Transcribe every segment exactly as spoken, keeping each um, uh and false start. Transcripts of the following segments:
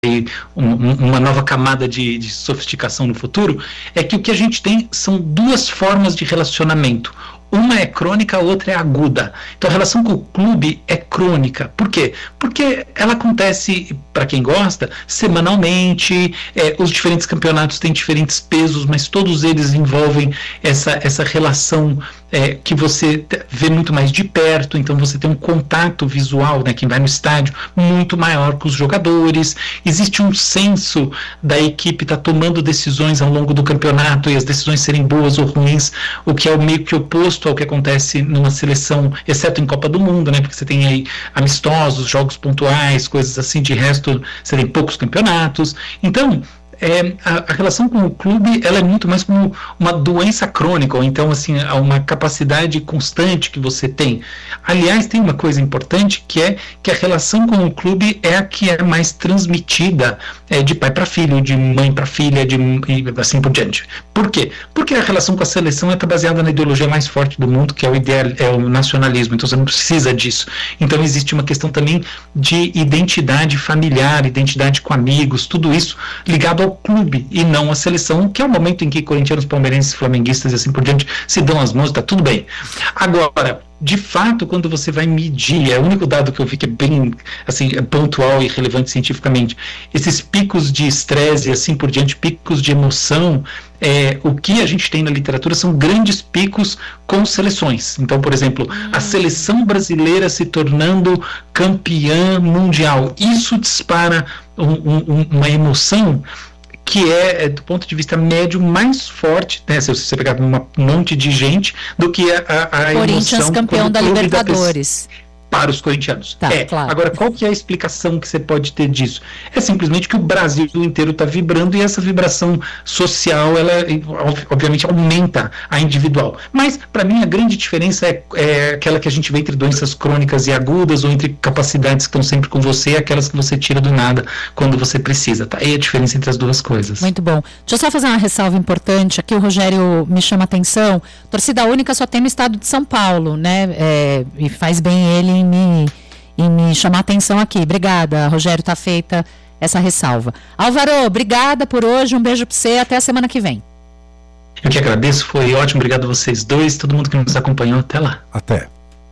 um, uma nova camada de, de sofisticação no futuro, é que o que a gente tem são duas formas de relacionamento. Uma é crônica, a outra é aguda. Então a relação com o clube é crônica. Por quê? Porque ela acontece, para quem gosta, semanalmente, é, os diferentes campeonatos têm diferentes pesos, mas todos eles envolvem essa, essa relação é, que você vê muito mais de perto, então você tem um contato visual, né, quem vai no estádio, muito maior com os jogadores. Existe um senso da equipe estar tá tomando decisões ao longo do campeonato e as decisões serem boas ou ruins, o que é o meio que oposto ao que acontece numa seleção, exceto em Copa do Mundo, né, porque você tem aí amistosos, jogos pontuais, coisas assim, de resto você tem poucos campeonatos. Então É, a, a relação com o clube, ela é muito mais como uma doença crônica, ou então assim, uma capacidade constante que você tem. Aliás, tem uma coisa importante, que é que a relação com o clube é a que é mais transmitida é, de pai para filho, de mãe para filha, de, e assim por diante. Por quê? Porque a relação com a seleção está baseada na ideologia mais forte do mundo, que é o, ideal, é o nacionalismo, então você não precisa disso. Então existe uma questão também de identidade familiar, identidade com amigos, tudo isso ligado ao clube e não a seleção, que é o momento em que corintianos, palmeirenses, flamenguistas e assim por diante se dão as mãos, tá tudo bem. Agora, de fato, quando você vai medir, é o único dado que eu vi que é bem assim, pontual e relevante cientificamente, esses picos de estresse e assim por diante, picos de emoção, é, o que a gente tem na literatura são grandes picos com seleções. Então, por exemplo, a seleção brasileira se tornando campeã mundial, isso dispara um, um, uma emoção que é, do ponto de vista médio, mais forte, né, se você pegar um monte de gente, do que a, a, a Corinthians emoção campeão da Libertadores. Da, para os corintianos. Tá, é. Claro. Agora, qual que é a explicação que você pode ter disso? É simplesmente que o Brasil inteiro está vibrando e essa vibração social, ela obviamente aumenta a individual. Mas, para mim, a grande diferença é, é aquela que a gente vê entre doenças crônicas e agudas, ou entre capacidades que estão sempre com você e aquelas que você tira do nada quando você precisa. Tá aí a diferença entre as duas coisas. Muito bom. Deixa eu só fazer uma ressalva importante. Aqui o Rogério me chama a atenção. Torcida única só tem no estado de São Paulo, né? É, e faz bem ele em me, em me chamar a atenção aqui. Obrigada, Rogério, tá feita essa ressalva. Álvaro, obrigada por hoje, um beijo para você, até a semana que vem. Eu que agradeço, foi ótimo, obrigado a vocês dois, todo mundo que nos acompanhou, até lá. Até.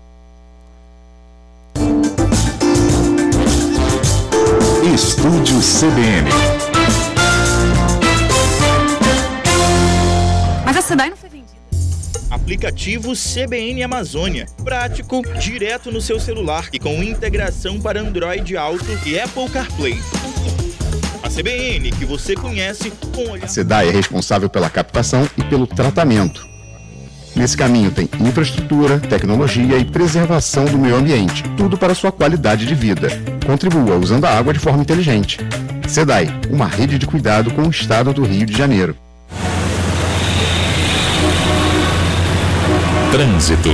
Estúdio C B N. Mas a Sedai não foi vendida. Aplicativo C B N Amazônia. Prático, direto no seu celular e com integração para Android Auto e Apple CarPlay. A C B N que você conhece com olhar... A Sedai é responsável pela captação e pelo tratamento. Nesse caminho tem infraestrutura, tecnologia e preservação do meio ambiente. Tudo para sua qualidade de vida. Contribua usando a água de forma inteligente. Sedai, uma rede de cuidado com o estado do Rio de Janeiro. Trânsito.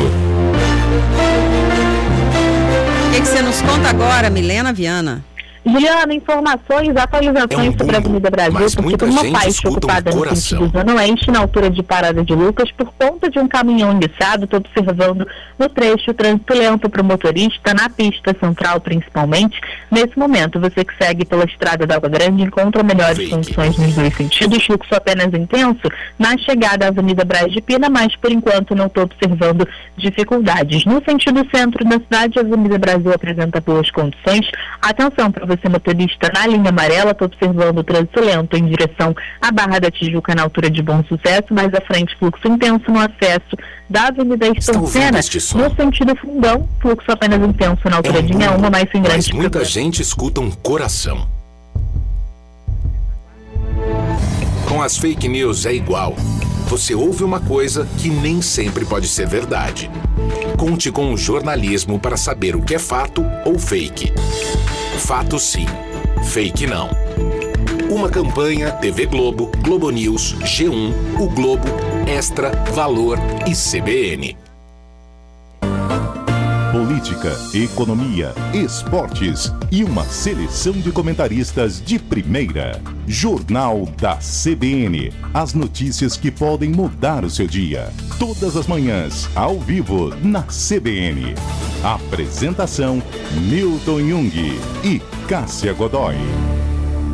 O que, que você nos conta agora, Milena Viana? Juliana, informações, atualizações É um sobre a Avenida Brasil, mas porque muita tem uma gente faixa escuta um ocupada no coração. sentido Zona Oeste, na altura de Parada de Lucas, por conta de um caminhão enguiçado. Estou observando no trecho o trânsito lento para o motorista, na pista central principalmente. Nesse momento, você que segue pela estrada da Água Grande encontra melhores Fake. condições nos dois sentidos, fluxo apenas intenso na chegada à Avenida Braz de Pina, mas por enquanto não estou observando dificuldades. No sentido centro da cidade, a Avenida Brasil apresenta boas condições. Atenção para você, motorista, na linha amarela, estou observando o trânsito lento em direção à Barra da Tijuca, na altura de Bom Sucesso, mais à frente fluxo intenso no acesso da Avenida Estorcena, no sentido Fundão, fluxo apenas intenso na altura É um de Inhaúma, mas sem grande Mas muita problema. gente escuta um coração. Com as fake news é igual. Você ouve uma coisa que nem sempre pode ser verdade. Conte com o jornalismo para saber o que é fato ou fake. Fato sim, fake não. Uma campanha T V Globo, Globo News, G um, O Globo, Extra, Valor e C B N. Política, economia, esportes e uma seleção de comentaristas de primeira. Jornal da C B N. As notícias que podem mudar o seu dia. Todas as manhãs, ao vivo, na C B N. Apresentação: Milton Jung e Cássia Godoy.